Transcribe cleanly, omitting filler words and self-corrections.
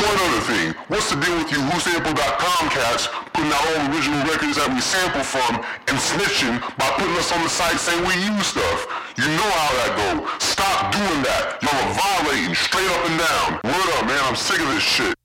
one other thing. What's the deal with you WhoSample.com cats putting out all the original records that we sample from and snitching by putting us on the site saying we use stuff? You know how that go. Stop doing that. Y'all are violating straight up and down. Word up, man. I'm sick of this shit.